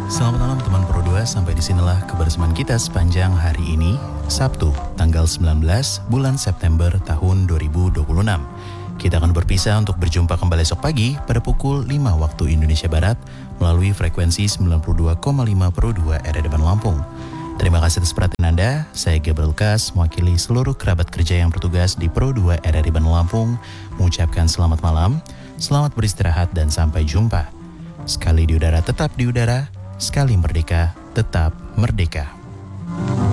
Selamat malam teman Pro 2, sampai disinilah kebersamaan kita sepanjang hari ini, Sabtu, tanggal 19 bulan September tahun 2026. Kita akan berpisah untuk berjumpa kembali esok pagi pada pukul 5 waktu Indonesia Barat melalui frekuensi 92,5 Pro 2 RRI Lampung. Terima kasih atas perhatian Anda. Saya Gabriel Kas, mewakili seluruh kerabat kerja yang bertugas di Pro 2 RRI Lampung, mengucapkan selamat malam, selamat beristirahat dan sampai jumpa. Sekali di udara tetap di udara, sekali merdeka tetap merdeka.